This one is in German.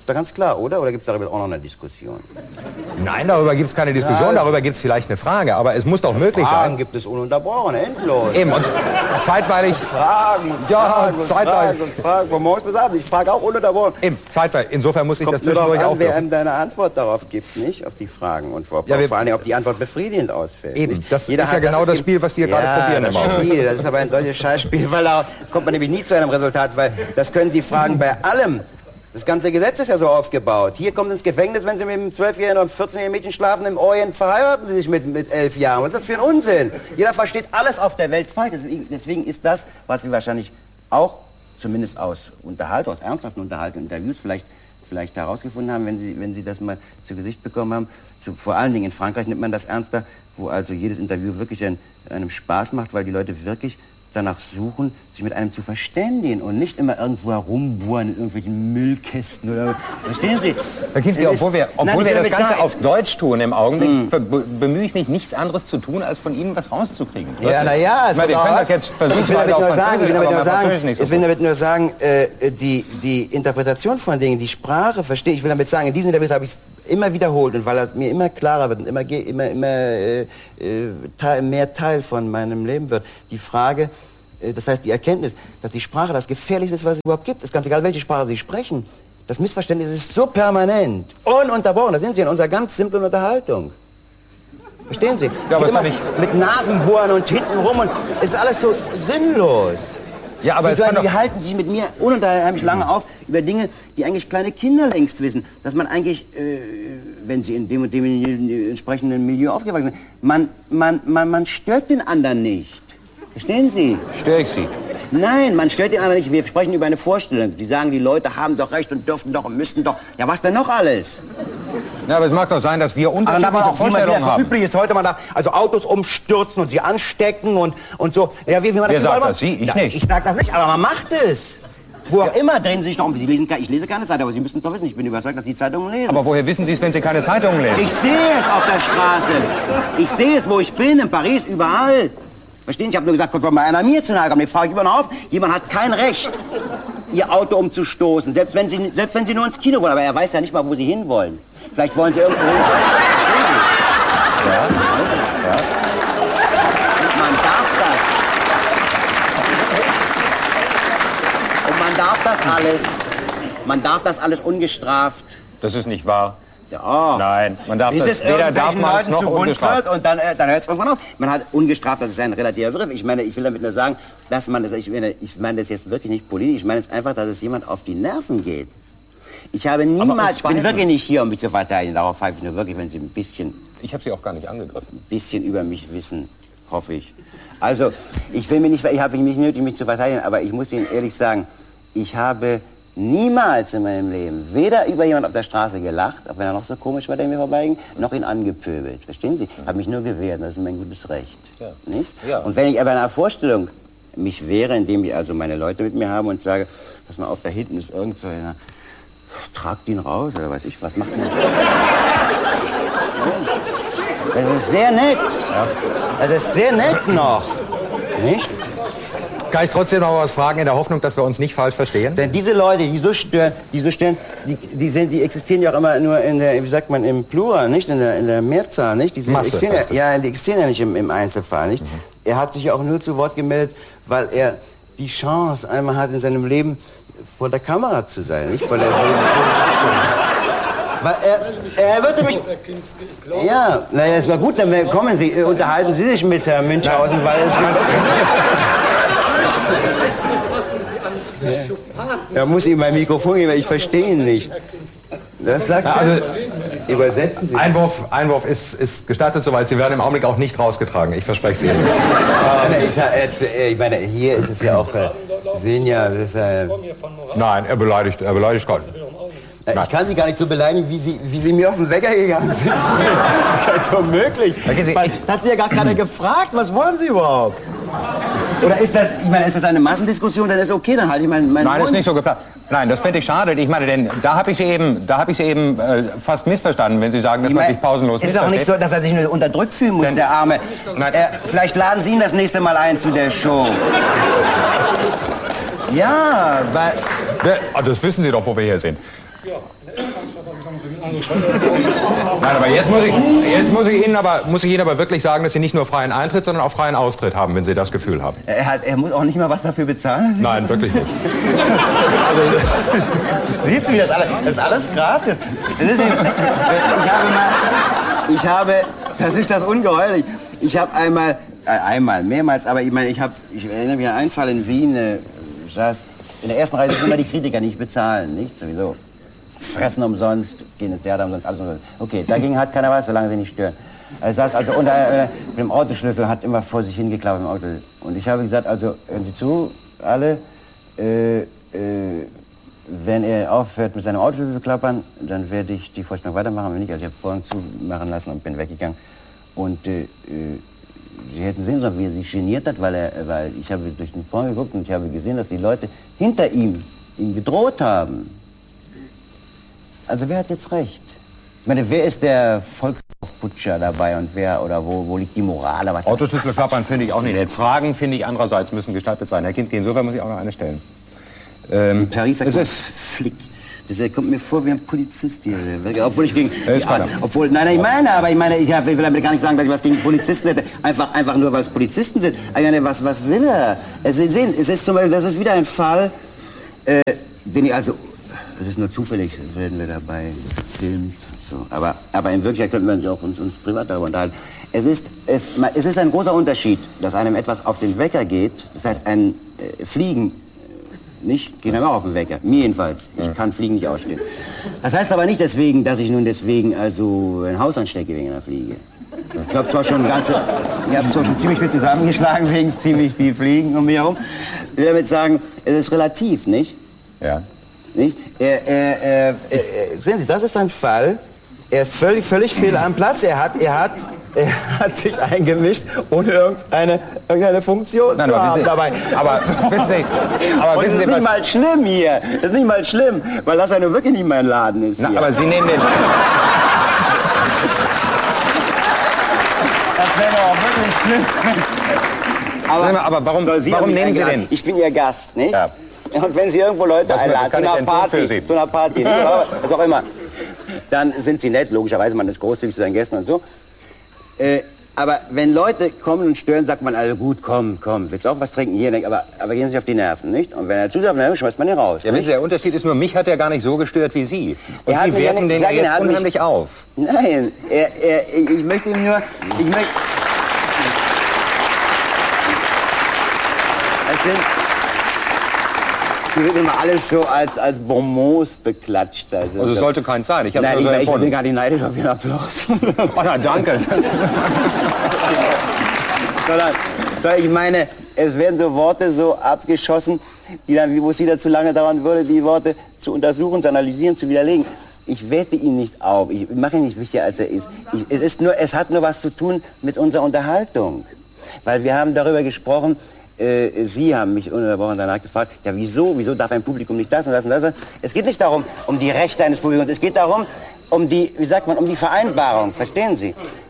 doch ganz klar, oder? Oder gibt es darüber auch noch eine Diskussion? Nein, darüber gibt es keine Diskussion, darüber gibt es vielleicht eine Frage. Aber es muss doch möglich sein. Fragen gibt es ununterbrochen, endlos. Eben, und zeitweilig... Fragen, zeitweilig. Fragen, von morgens bis abends. Ich frage auch ununterbrochen. Eben, zeitweilig. Insofern muss ich das zwischendurch auch darauf wer einem deine Antwort darauf gibt, nicht? Auf die Fragen. Und vor allen Dingen, ob die Antwort befriedigend ausfällt. Eben, nicht? das ist ja genau das Spiel, was wir gerade probieren. Das ist aber ein solches Scheißspiel, weil da kommt man nämlich nie zu einem Resultat, weil das können Sie fragen bei allem. Das ganze Gesetz ist ja so aufgebaut. Hier kommt ins Gefängnis, wenn Sie mit einem 12-jährigen oder 14-jährigen Mädchen schlafen, im Orient verheiraten Sie sich mit 11 Jahren. Was ist das für ein Unsinn? Jeder versteht alles auf der Welt falsch. Deswegen ist das, was Sie wahrscheinlich auch, zumindest aus Unterhaltung, aus ernsthaften Unterhaltungen, Interviews vielleicht herausgefunden haben, wenn Sie das mal zu Gesicht bekommen haben. Vor allen Dingen in Frankreich nimmt man das ernster, wo also jedes Interview wirklich einem Spaß macht, weil die Leute wirklich danach suchen, sich mit einem zu verständigen und nicht immer irgendwo herumbohren in irgendwelchen Müllkästen oder... Verstehen Sie? Herr Kinski, obwohl wir das Ganze auf Deutsch tun im Augenblick, bemühe ich mich, nichts anderes zu tun, als von Ihnen was rauszukriegen. Ja, naja, wir können das jetzt versuchen, ich will damit nur sagen, die Interpretation von Dingen, die Sprache verstehe ich. Will damit sagen, in diesen Interviews habe ich es immer wiederholt und weil es mir immer klarer wird und immer mehr Teil von meinem Leben wird, die Frage, das heißt die Erkenntnis, dass die Sprache das Gefährlichste ist, was es überhaupt gibt. Es ist ganz egal, welche Sprache Sie sprechen. Das Missverständnis ist so permanent, ununterbrochen. Das sind Sie in unserer ganz simplen Unterhaltung. Verstehen Sie? Ja, aber immer mit Nasenbohren und hintenrum und es ist alles so sinnlos. Ja, aber die halten sich mit mir ununterheimlich lange auf über Dinge, die eigentlich kleine Kinder längst wissen. Dass man eigentlich, wenn sie in dem und dem entsprechenden Milieu aufgewachsen sind, man stört den anderen nicht. Verstehen Sie? Störe ich Sie? Nein, man stört den anderen nicht. Wir sprechen über eine Vorstellung. Die sagen, die Leute haben doch recht und dürften doch und müssten doch. Ja, was denn noch alles? Ja, aber es mag doch sein, dass wir unterschiedliche Vorstellungen haben. Üblich ist heute, man darf also Autos umstürzen und sie anstecken und so. Ja, wie man Wer sagt das? Sie? Ich nicht. Ich sag das nicht, aber man macht es. Wo auch immer drehen Sie sich noch um. Ich lese keine Zeitung, aber Sie müssen es doch wissen. Ich bin überzeugt, dass Sie Zeitungen lesen. Aber woher wissen Sie es, wenn Sie keine Zeitungen lesen? Ich sehe es auf der Straße. Ich sehe es, wo ich bin, in Paris, überall. Verstehen Sie? Ich habe nur gesagt, kommt mal einer mir zu nahe kommen. Den frage ich immer noch auf. Jemand hat kein Recht, Ihr Auto umzustoßen. Selbst wenn Sie nur ins Kino wollen. Aber er weiß ja nicht mal, wo Sie hinwollen. Vielleicht wollen Sie irgendwo hin. Ja. Und man darf das. Und man darf das alles. Man darf das alles ungestraft. Das ist nicht wahr. Ja. Nein, man darf das weder darf man es noch ungestraft. Und dann hört es irgendwann auf. Man hat ungestraft, das ist ein relativer Begriff. Ich meine, ich will damit nur sagen, dass man das, ich meine das jetzt wirklich nicht politisch, ich meine es einfach, dass es jemand auf die Nerven geht. Ich habe niemals, ich bin wirklich nicht hier, um mich zu verteidigen. Darauf habe ich nur wirklich, wenn Sie ein bisschen... Ich habe Sie auch gar nicht angegriffen. Ein bisschen über mich wissen, hoffe ich. Also, ich habe mich nicht nötig, mich zu verteidigen, aber ich muss Ihnen ehrlich sagen, ich habe niemals in meinem Leben weder über jemand auf der Straße gelacht, auch wenn er noch so komisch war, der mir vorbeiging, noch ihn angepöbelt. Verstehen Sie? Ich habe mich nur gewehrt, das ist mein gutes Recht. Ja. Nicht? Ja. Und wenn ich aber in einer Vorstellung mich wehre, indem ich also meine Leute mit mir habe und sage, pass mal auf, da hinten ist irgend so einer, tragt ihn raus oder weiß ich was, macht ihn. Das ist sehr nett. Ja. Das ist sehr nett noch. Nicht? Kann ich trotzdem noch was fragen, in der Hoffnung, dass wir uns nicht falsch verstehen? Denn diese Leute, die so stören, die existieren ja auch immer nur in der, wie sagt man, im Plural, nicht? In der Mehrzahl, nicht? Die existieren ja nicht im Einzelfall, nicht? Mhm. Er hat sich ja auch nur zu Wort gemeldet, weil er die Chance einmal hat, in seinem Leben vor der Kamera zu sein, nicht? Weil er würde mich... Ja, naja, es war gut, dann kommen Sie, unterhalten Sie sich mit Herrn Münchhausen, weil es... Er muss ihm mein Mikrofon geben, ich verstehe ihn nicht. Das sagt er. Also, übersetzen Sie. Einwurf ist gestattet soweit. Sie werden im Augenblick auch nicht rausgetragen. Ich verspreche es Ihnen. Ich meine, hier ist es ja auch... Sie sehen ja, das ist... Nein, er beleidigt Gott. Ich kann Sie gar nicht so beleidigen, wie Sie mir auf den Wecker gegangen sind. Das ist halt so möglich. Das hat Sie ja gar keiner gefragt. Was wollen Sie überhaupt? Oder ist das, ist das eine Massendiskussion, dann ist okay, dann halte ich meinen Nein, das ist nicht so geplant. Nein, das fände ich schade. Ich meine, denn da habe ich Sie eben fast missverstanden, wenn Sie sagen, dass man sich pausenlos missversteht. Ist auch nicht so, dass er sich nur unterdrückt fühlen muss, der Arme. Vielleicht laden Sie ihn das nächste Mal ein zu der Show. Ja, weil... Das wissen Sie doch, wo wir hier sind. Nein, aber jetzt muss ich Ihnen aber wirklich sagen, dass Sie nicht nur freien Eintritt, sondern auch freien Austritt haben, wenn Sie das Gefühl haben. Er muss auch nicht mal was dafür bezahlen? Nein, wirklich nicht. Siehst du, wie das ist alles gratis. Das ist das ist das Ungeheuerliche. Ich habe mehrmals, aber ich erinnere mich an einen Fall in Wien, ich saß in der ersten Reihe, sind immer die Kritiker nicht bezahlen, nicht? Sowieso. Fressen umsonst, gehen ins Theater umsonst, alles umsonst. Okay, dagegen hat keiner was, solange sie nicht stören. Er saß also unter mit dem Autoschlüssel, hat immer vor sich hingeklappert im Auto. Und ich habe gesagt, also hören Sie zu, alle, wenn er aufhört mit seinem Autoschlüssel zu klappern, dann werde ich die Vorstellung weitermachen, wenn nicht. Also ich habe Vorhang zumachen lassen und bin weggegangen. Und Sie hätten sehen sollen, wie er sich geniert hat, weil ich habe durch den Vorhang geguckt und ich habe gesehen, dass die Leute hinter ihm gedroht haben. Also wer hat jetzt recht? Ich meine, wer ist der Volksaufputscher dabei und wo liegt die Moral? Autoschlüsselklappern finde ich auch nicht. Fragen finde ich andererseits müssen gestattet sein. Herr Kinski, insofern muss ich auch noch eine stellen. Paris sagt, es flickt. Das kommt mir vor wie ein Polizist hier. Obwohl ich gegen... ich will damit gar nicht sagen, dass ich was gegen Polizisten hätte. Einfach nur, weil es Polizisten sind. Ich meine, was will er? Sie sehen, es ist zum Beispiel, das ist wieder ein Fall, den ich also... Das ist nur zufällig, werden wir dabei filmen. So. Aber in Wirklichkeit könnten wir uns privat darüber unterhalten. Es ist ein großer Unterschied, dass einem etwas auf den Wecker geht. Das heißt, ein Fliegen... Nicht? Gehen wir auch auf den Wecker. Mir jedenfalls. Ich kann Fliegen nicht ausstehen. Das heißt aber nicht deswegen, dass ich nun also ein Haus anstecke wegen einer Fliege. Ich habe zwar schon ziemlich viel zusammengeschlagen wegen ziemlich viel Fliegen um mich herum. Ich will damit sagen, es ist relativ, nicht? Ja. Nicht? Sehen Sie, das ist ein Fall. Er ist völlig fehl am Platz. Er hat sich eingemischt, ohne irgendeine Funktion zu haben dabei. Aber wissen Sie, das ist nicht mal schlimm hier. Das ist nicht mal schlimm, weil das ja nur wirklich nicht mein Laden ist. Aber Sie nehmen den... Das wäre doch auch wirklich schlimm. Aber warum nehmen Sie den? Ich bin Ihr Gast, nicht? Ja. Und wenn Sie irgendwo Leute einladen, zu einer Party, was auch immer, dann sind Sie nett, logischerweise, man ist großzügig zu seinen Gästen und so. Aber wenn Leute kommen und stören, sagt man, also gut, komm, willst du auch was trinken? Hier, aber gehen Sie sich auf die Nerven, nicht? Und wenn er zu sehr auf die Nerven, schmeißt man ihn raus. Ja, der Unterschied ist nur, mich hat er gar nicht so gestört wie Sie. Und Sie werten den ja jetzt unheimlich auf. Nein, ich möchte ihm nur... Hier wird immer alles so als Bonbons beklatscht. Also sollte keins sein. Ich bin gar nicht neidisch auf Ihren Applaus. Oh, na, danke. Ich meine, es werden so Worte so abgeschossen, wo es wieder zu lange dauern würde, die Worte zu analysieren, zu widerlegen. Ich werte ihn nicht auf. Ich mache ihn nicht wichtiger, als er ist. Es hat nur was zu tun mit unserer Unterhaltung. Weil wir haben darüber gesprochen, Sie haben mich ununterbrochen danach gefragt, ja wieso darf ein Publikum nicht das und das und das? Es geht nicht darum, um die Rechte eines Publikums, es geht darum, um die Vereinbarung, verstehen Sie?